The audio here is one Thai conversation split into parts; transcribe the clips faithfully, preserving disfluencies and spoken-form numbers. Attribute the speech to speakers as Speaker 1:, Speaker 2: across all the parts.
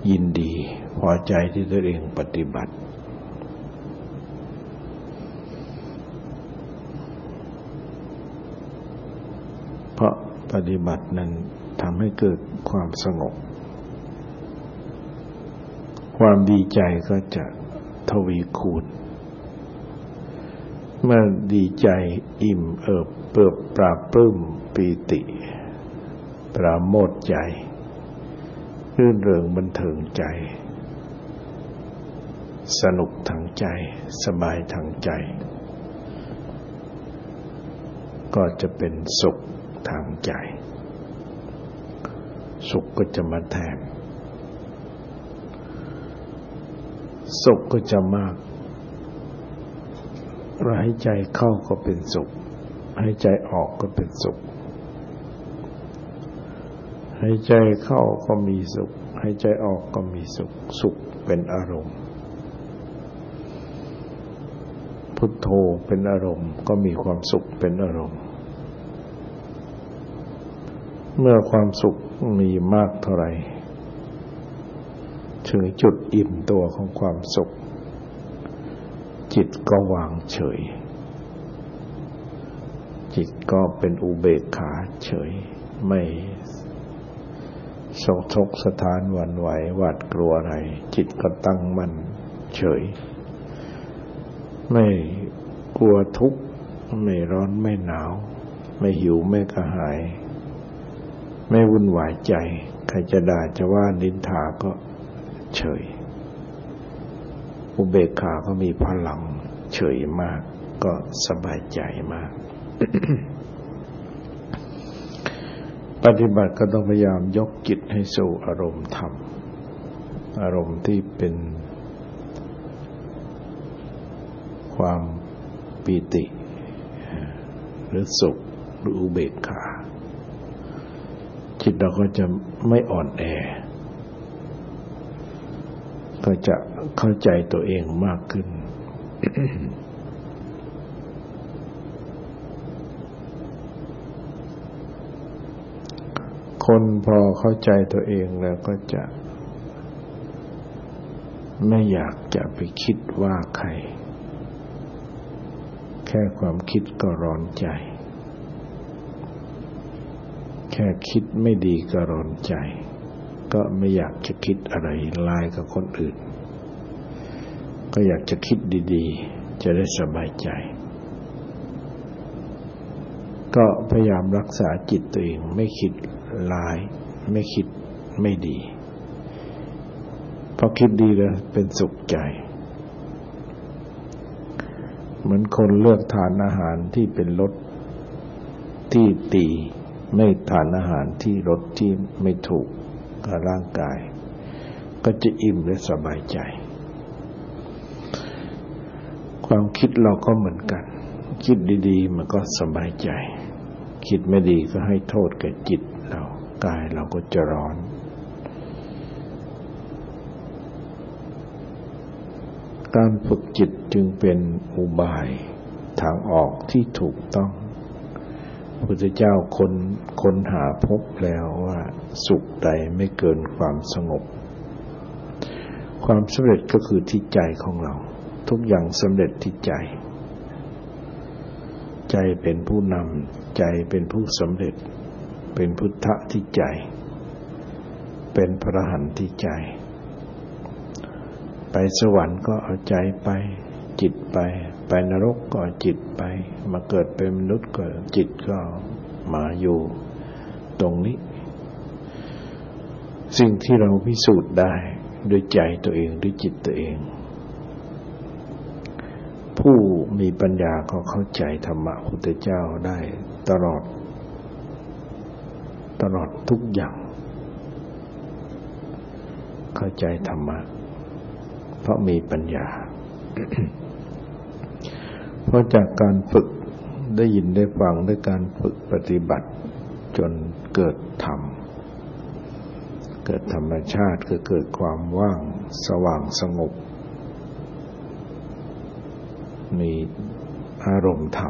Speaker 1: ยินดีพอใจที่ตัวเองปฏิบัติเพราะปฏิบัตินั้นทำให้เกิดความสงบความดีใจก็จะทวีคูณเมื่อดีใจอิ่มเอิบเปิบปราบปลื้มปีติปราโมทย์ใจรื่นเริงบันเทิงใจสนุกทางใจสบายทางใจก็จะเป็นสุขทางใจสุขก็จะมาแทนสุขก็จะมากหายใจเข้าก็เป็นสุขหายใจออกก็เป็นสุขหายใจเข้าก็มีสุขหายใจออกก็มีสุขสุขเป็นอารมณ์พุทโธเป็นอารมณ์ก็มีความสุขเป็นอารมณ์เมื่อความสุขมีมากเท่าไหร่ถึงจุดอิ่มตัวของความสุขจิตก็วางเฉยจิตก็เป็นอุเบกขาเฉยไม่โศกทกสถานหวั่นไหวหวาดกลัวอะไรจิตก็ตั้งมั่นเฉยไม่กลัวทุกข์ไม่ร้อนไม่หนาวไม่หิวไม่กระหายไม่วุ่นวายใจใครจะด่าจะว่านินทาก็เฉยอุเบกขาก็มีพลังเฉยมากก็สบายใจมาก ปฏิบัติก็ต้องพยายามยกจิตให้สู่อารมณ์ธรรมอารมณ์ที่เป็นความปีติหรือสุขหรืออุเบกขาจิตเราก็จะไม่อ่อนแอก็จะเข้าใจตัวเองมากขึ้น คนพอเข้าใจตัวเองแล้วก็จะไม่อยากจะไปคิดว่าใครแค่ความคิดก็ร้อนใจแค่คิดไม่ดีก็ร้อนใจก็ไม่อยากจะคิดอะไรร้ายกับคนอื่นก็อยากจะคิดดีๆจะได้สบายใจก็พยายามรักษาจิตตัวเองไม่คิดร้ายไม่คิดไม่ดีพอคิดดีแล้วเป็นสุขใจเหมือนคนเลือกทานอาหารที่เป็นรสที่ตีไม่ทานอาหารที่รสที่ไม่ถูกกับร่างกายก็จะอิ่มและสบายใจความคิดเราก็เหมือนกันคิดดีๆมันก็สบายใจคิดไม่ดีก็ให้โทษกับจิตเรากายเราก็จะร้อนการฝึกจิตจึงเป็นอุบายทางออกที่ถูกต้องพระพุทธเจ้าค้นค้นหาพบแล้วว่าสุขใดไม่เกินความสงบความสำเร็จก็คือที่ใจของเราทุกอย่างสำเร็จที่ใจใจเป็นผู้นำใจเป็นผู้สำเร็จเป็นพุทธะที่ใจเป็นพระอรหันต์ที่ใจไปสวรรค์ก็เอาใจไปจิตไปไปนรกก็จิตไปมาเกิดเป็นมนุษย์ก็จิตก็มาอยู่ตรงนี้สิ่งที่เราพิสูจน์ได้ด้วยใจตัวเองด้วยจิตตัวเองผู้มีปัญญาก็เข้าใจธรรมะพุทธเจ้าได้ตลอดตลอดทุกอย่างเข้าใจธรรมะเพราะมีปัญญา เพราะจากการฝึกได้ยินได้ฟังด้วยการฝึกปฏิบัติจนเกิดธรรมเกิดธรรมชาติคือเกิดความว่างสว่างสงบมีอารมณ์ธรรม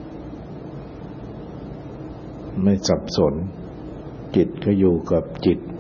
Speaker 1: ไม่สับสนจิตก็อยู่กับจิต